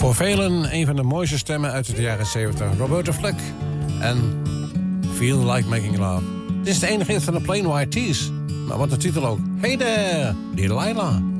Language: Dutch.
Voor velen een van de mooiste stemmen uit de jaren 70. Roberta Flack en Feel Like Making Love. Dit is de enige hit van de Plain White T's. Maar wat de titel ook. Hey there, Delilah.